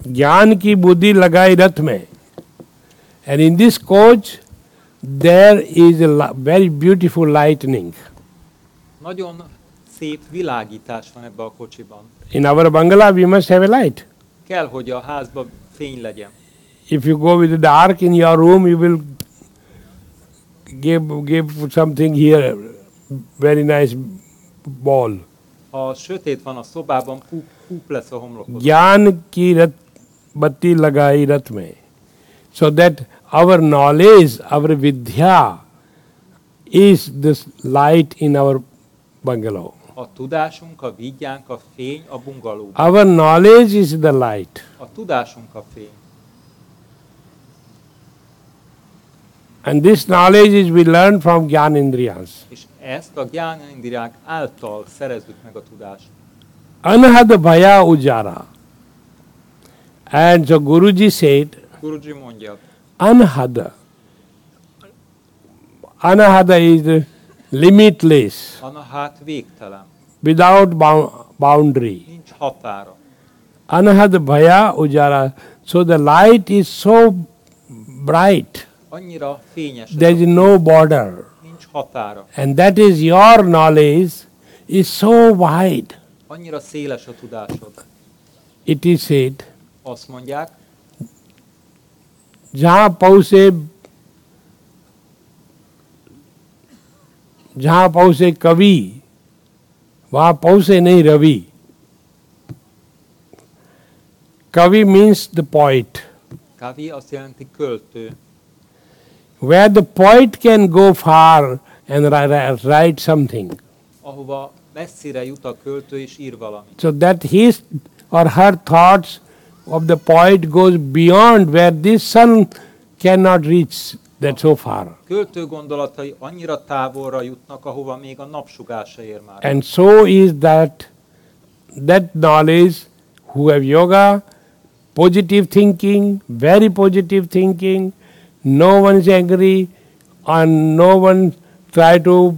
ज्ञान की बुद्धि लगाई रथ में. And in this coach there is a very beautiful lightning. Nagyon szép világítás van ebbe a kocsiban. In our bungalow we must have a light. Kell, hogy a házban fény legyen. If you go with the dark in your room, you will give something here, very nice ball. Ha sötét van a szobában, púp lesz a homlokon. ज्ञान की बत्ती लगाई रथ में, so that our knowledge, our vidya is this light in our bungalow. A tudásunk, a vigyánk, a fény a bungalóban. Our knowledge is the light. A tudásunk a fény. And this knowledge is we learn from Gyanendriyas. És ezt a Gyánendriák által szerezzük meg a tudást. Anhad bhaya ujara. And so Guruji said, Guruji mondja, anhad. Anahada is limitless, Anahát végtelen, without boundary. nincs határa. Anahad bhaya ujara. So the light is so bright. Annyira fényes, There is no border. nincs határa. And that is your knowledge is so wide. Annyira széles a tudásod. It is said, Azt mondják, जहाँ पहुँचे कवि वहाँ पहुँचे नहीं Ravi. Kavi means the poet. Kavi azt jelenti költő. Where the poet can go far and write something. Ahova messzire jut a költő és ír valamit. So that his or her thoughts of the poet goes beyond where this sun cannot reach that so far. Költő gondolatai annyira távolra jutnak, ahova még a napsugár se ér már. And so is that knowledge who have yoga, positive thinking, very positive thinking, no one is angry and no one try to,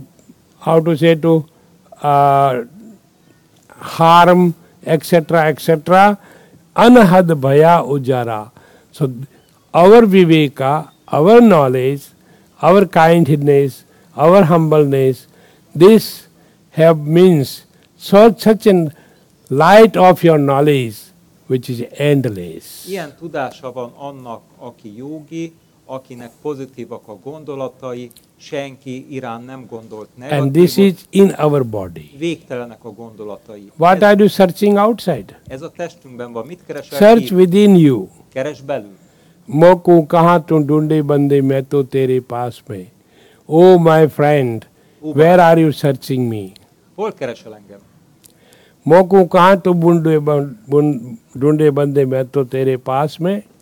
harm, etc., etc. Anahad bhaya ujara. So our viveka, our knowledge, our kindness, our humbleness, this have means such a light of your knowledge which is endless. Ilyen tudása van annak, aki jogi, akinek pozitívak a gondolatai, senki irán nem gondolt negatívot. And this is in our body. Végtelenek a gondolatai. What are you searching outside? Ez a testünkben van. Mit keresel? Search within you. Keres belül. मोको कहाँ तू ढूंढे बंदे मैं तो तेरे पास में. Oh my friend, where are you searching me? Hol keresel engem? मोको कहाँ तू ढूंढे बंदे मैं तो तेरे पास में.